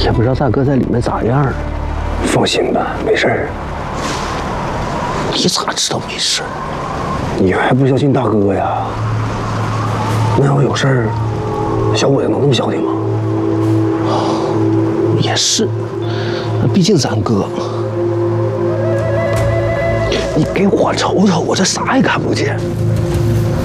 也不知道大哥在里面咋样了。 放心吧，没事儿。 你咋知道没事？ 你还不相信大哥呀？那要有事儿，小伙子能那么消停吗？ 也是，毕竟咱哥。你给我瞅瞅，我这啥也看不见。